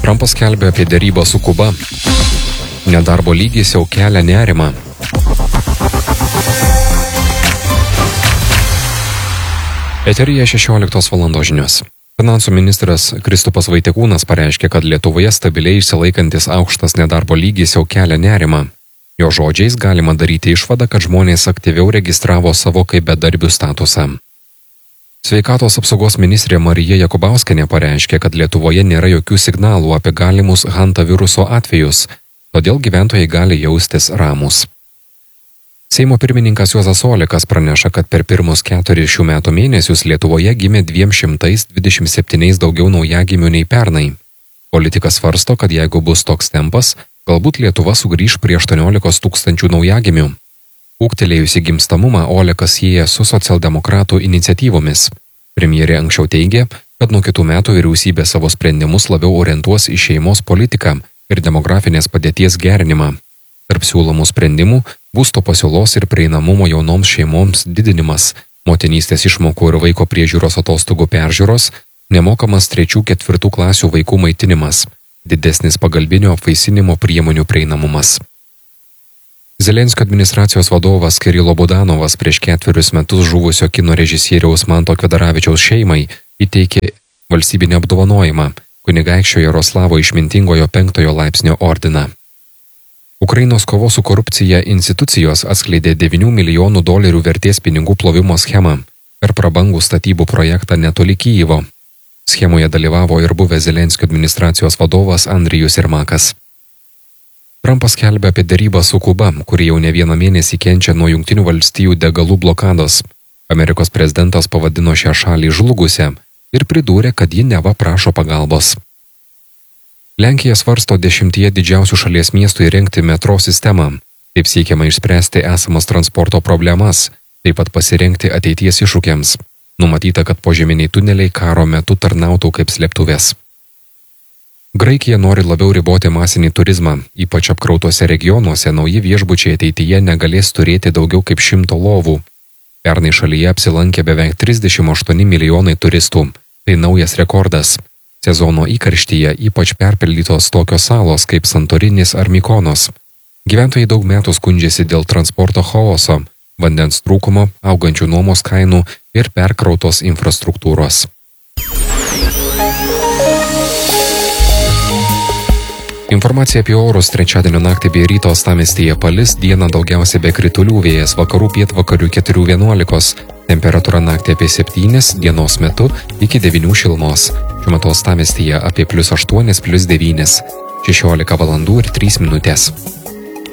Trumpas skelbia apie derybą su Kuba. Nedarbo lygis jau kelia nerimą. Eteryje 16 valandos žinios. Finansų ministras Kristupas Vaitekūnas pareiškė, kad Lietuvoje stabiliai išsilaikantis aukštas nedarbo lygis jau kelia nerimą. Jo žodžiais galima daryti išvadą, kad žmonės aktyviau registravo savo kaip bedarbių statusą. Sveikatos apsaugos ministrė Marija Jakubauskienė pareiškė, kad Lietuvoje nėra jokių signalų apie galimus hantaviruso atvejus, todėl gyventojai gali jaustis ramūs. Seimo pirmininkas Juozas Olekas praneša, kad per pirmus 4 šių metų mėnesius Lietuvoje gimė 227 daugiau naujagimių nei pernai. Politikas svarsto, kad jeigu bus toks tempas, galbūt Lietuva sugrįš prie 18 000 naujagimių. Ūgtelėjusi gimstamumą Olekas sieja su socialdemokratų iniciatyvomis. Premjerė anksčiau teigė, kad nuo kitų metų vyriausybė savo sprendimus labiau orientuos į šeimos politiką ir demografinės padėties gerinimą. Tarp siūlomų sprendimų būsto pasiūlos ir prieinamumo jaunoms šeimoms didinimas, motinystės išmokų ir vaiko priežiūros atostogų peržiūros, nemokamas 3-4 klasių vaikų maitinimas, didesnis pagalbinio apvaisinimo priemonių prieinamumas. Zelenskio administracijos vadovas Kirilo Budanovas prieš 4 metus žuvusio kino režisieriaus Manto Kvedaravičiaus šeimai įteikė valstybinį apdovanojimą kunigaikščio Jaroslavo Išmintingojo 5 laipsnio ordiną. Ukrainos kovos su korupcija institucijos atskleidė $9 milijonų vertės pinigų plovimo schemą per prabangų statybų projektą netoli Kijevo. Schemoje dalyvavo ir buvęs Zelenskio administracijos vadovas Andrijus Jermakas. Trumpas skelbia apie derybą su Kuba, kuri jau ne vieną mėnesį kenčia nuo Jungtinių valstijų degalų blokados. Amerikos prezidentas pavadino šią šalį žlugusią ir pridūrė, kad ji neva prašo pagalbos. Lenkija svarsto 10 didžiausių šalies miestų įrengti metro sistemą. Taip siekiama išspręsti esamas transporto problemas, taip pat pasirengti ateities iššūkiams. Numatyta, kad požeminiai tuneliai karo metu tarnautų kaip slėptuvės. Graikija nori labiau riboti masinį turizmą, ypač apkrautuose regionuose nauji viešbučiai ateityje negalės turėti daugiau kaip 100 lovų. Pernai šalyje apsilankė beveik 38 milijonai turistų. Tai naujas rekordas. Sezono įkarštyje ypač perpildytos tokios salos kaip Santorinis ar Mykonos. Gyventojai daug metų skundžiasi dėl transporto chaoso, vandens trūkumo, augančių nuomos kainų ir perkrautos infrastruktūros. Informacija apie orus trečiadienio naktį bei ryto uostamiestyje palis, dieną daugiausiai be kritulių, vėjas vakarų pietvakarių 4–11, temperatūra naktį apie 7, dienos metu iki 9 šilumos. Šiuo metu uostamiestyje apie +8, +9, 16 valandų ir 3 minutės.